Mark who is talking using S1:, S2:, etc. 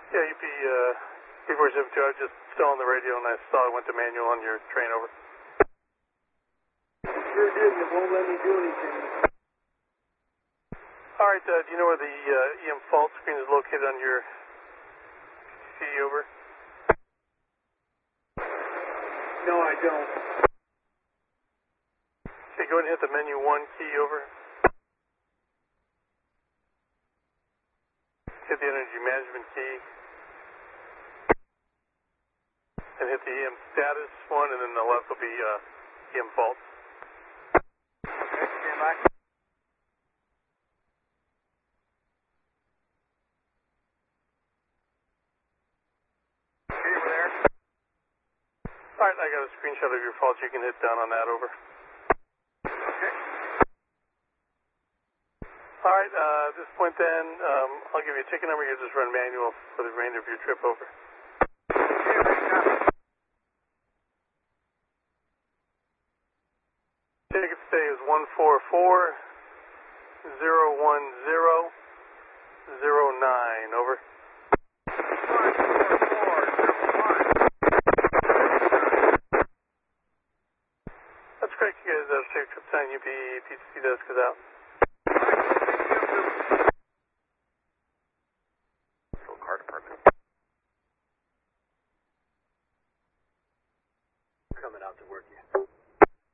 S1: Yeah, UP 3472, I was just still on the radio and I saw it went to manual on your train, over.
S2: Sure did, it won't let me do anything.
S1: Alright, do you know where the EM fault screen is located on your key, over?
S2: No, I don't.
S1: Okay, go ahead and hit the menu 1 key, over. Hit the energy management key. And hit the EM status one, and then the left will be EM fault.
S2: Okay, stand by. Okay, we're there.
S1: Alright, I got a screenshot of your fault. You can hit down on that, over.
S2: Okay.
S1: Alright, at this point then, I'll give you a ticket number. You'll just run manual for the remainder of your trip, over.
S2: Okay, right now.
S1: Ticket stay is 144-010-09, over.
S2: 144-010.
S1: That's correct, you guys. Safe trip time. UP PTC desk is out.